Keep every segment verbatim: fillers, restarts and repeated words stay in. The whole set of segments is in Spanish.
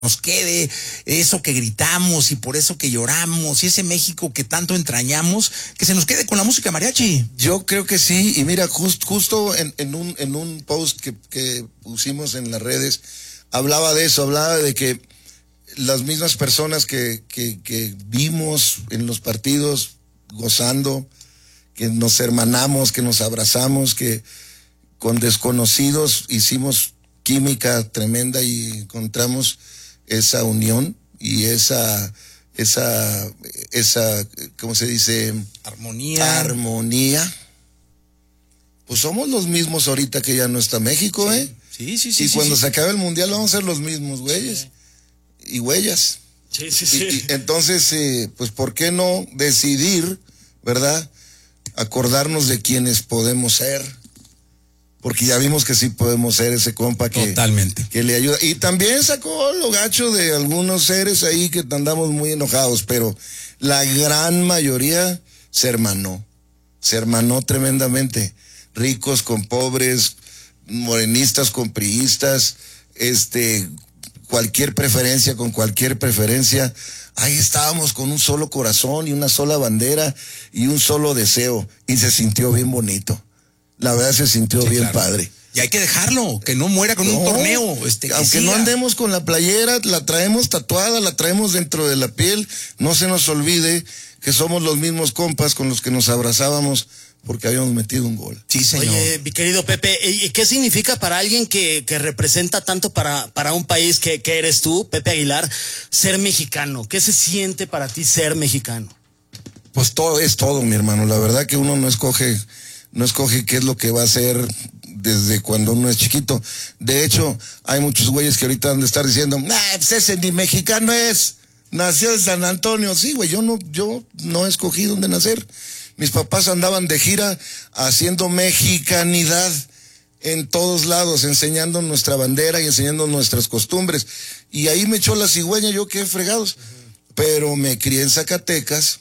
nos quede eso que gritamos y por eso que lloramos y ese México que tanto entrañamos, que se nos quede con la música mariachi. Yo creo que sí, y mira, just, justo en, en, un, en un post que, que pusimos en las redes, hablaba de eso, hablaba de que las mismas personas que, que, que vimos en los partidos gozando, que nos hermanamos, que nos abrazamos, que con desconocidos hicimos química tremenda y encontramos esa unión y esa, esa, esa, ¿cómo se dice? Armonía. Armonía. Pues somos los mismos ahorita que ya no está México, sí. ¿eh? Sí, sí, sí. Y sí, cuando sí. se acabe el mundial vamos a ser los mismos güeyes sí. y huellas. Sí, sí, sí. Y, y entonces, eh, pues, ¿por qué no decidir, verdad? Acordarnos de quienes podemos ser. Porque ya vimos que sí podemos ser ese compa que, Totalmente. que le ayuda. Y también sacó lo gacho de algunos seres ahí que andamos muy enojados, pero la gran mayoría se hermanó. Se hermanó tremendamente. Ricos con pobres, morenistas con priistas, este, cualquier preferencia con cualquier preferencia. Ahí estábamos con un solo corazón y una sola bandera y un solo deseo. Y se sintió bien bonito. La verdad se sintió sí, bien claro. padre. Y hay que dejarlo, que no muera con no, un torneo. Este, aunque siga. No andemos con la playera, la traemos tatuada, la traemos dentro de la piel. No se nos olvide que somos los mismos compas con los que nos abrazábamos porque habíamos metido un gol. Sí, señor. Oye, mi querido Pepe, ¿y qué significa para alguien que, que representa tanto para, para un país que, que eres tú, Pepe Aguilar, ser mexicano? ¿Qué se siente para ti ser mexicano? Pues todo es todo, mi hermano. La verdad que uno no escoge... no escoge qué es lo que va a hacer desde cuando uno es chiquito. De hecho, hay muchos güeyes que ahorita han de estar diciendo, nah, pues ese ni mexicano es, nació en San Antonio. Sí, güey, yo no, yo no escogí dónde nacer. Mis papás andaban de gira haciendo mexicanidad en todos lados, enseñando nuestra bandera y enseñando nuestras costumbres. Y ahí me echó la cigüeña, yo qué fregados. Uh-huh. Pero me crié en Zacatecas,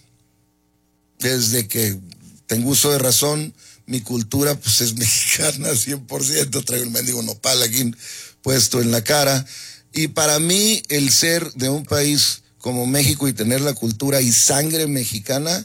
desde que tengo uso de razón. Mi cultura, pues, es mexicana, cien por ciento. Traigo el mendigo nopal aquí puesto en la cara. Y para mí, el ser de un país como México y tener la cultura y sangre mexicana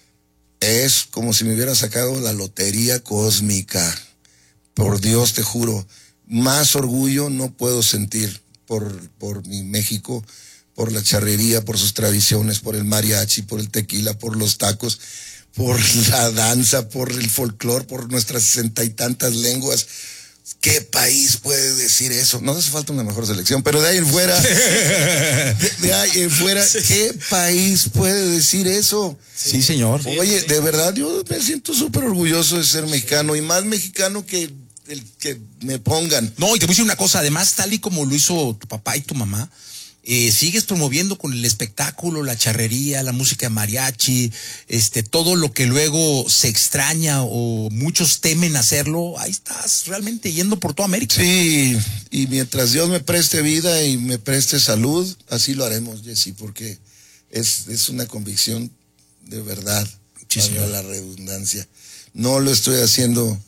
es como si me hubiera sacado la lotería cósmica. Por Dios, te juro, más orgullo no puedo sentir por, por mi México, por la charrería, por sus tradiciones, por el mariachi, por el tequila, por los tacos, por la danza, por el folclore, por nuestras sesenta y tantas lenguas. ¿Qué país puede decir eso? No hace falta una mejor selección, pero de ahí en fuera, de, de ahí en fuera, ¿qué país puede decir eso? Sí, señor. Oye, de verdad, yo me siento súper orgulloso de ser mexicano, y más mexicano que el que me pongan. No, y te voy a decir una cosa, además, tal y como lo hizo tu papá y tu mamá, Eh, sigues promoviendo con el espectáculo, la charrería, la música mariachi, este, todo lo que luego se extraña o muchos temen hacerlo. Ahí estás realmente yendo por toda América. Sí, y mientras Dios me preste vida y me preste salud, así lo haremos, Jessy, porque es, es una convicción de verdad, para la redundancia. No lo estoy haciendo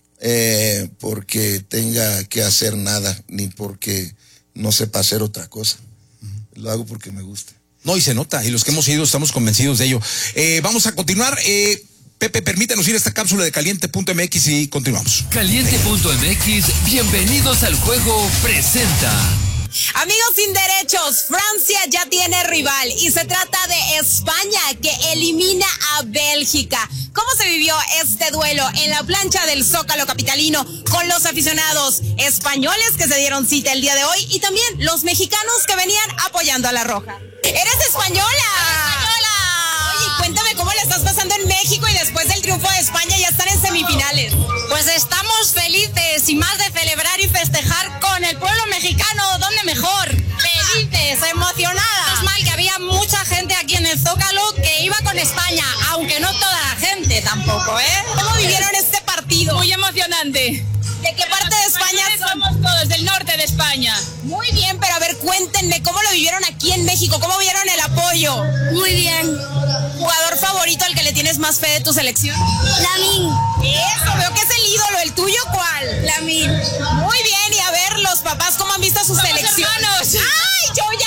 eh, porque tenga que hacer nada, ni porque no sepa hacer otra cosa. Lo hago porque me gusta. No, y se nota, y los que hemos ido estamos convencidos de ello. Eh, vamos a continuar. Eh, Pepe, permítanos ir a esta cápsula de caliente punto m x y continuamos. caliente punto m x, bienvenidos al juego, presenta. Amigos sin derechos, Francia ya tiene rival y se trata de España, que elimina a Bélgica. ¿Cómo se vivió este duelo en la plancha del Zócalo capitalino con los aficionados españoles que se dieron cita el día de hoy y también los mexicanos que venían apoyando a la Roja? ¡Eres española! ¡Española! Oye, cuéntame cómo la estás pasando en México y después del triunfo de España ya están en semifinales. Pues estamos felices y más de celebrar y festejar con el pueblo mexicano, ¿dónde mejor? Felices, emocionadas. Es mal que había mucha gente aquí en el Zócalo que iba con España, aunque no toda la gente tampoco, ¿eh? ¿Cómo vivieron este partido? Muy emocionante. ¿De qué parte de España son? Somos todos del norte de España. Muy bien, pero a ver, cuéntenme cómo lo vivieron aquí en México, cómo vieron el apoyo. Muy bien. ¿Jugador favorito al que le tienes más fe de tu selección? Lamin. Eso, veo que es el ídolo. ¿El tuyo cuál? Lamin. Muy bien, y a ver, los papás, ¿cómo han visto a su Somos selección? hermanos. ¡Ay, yo ya!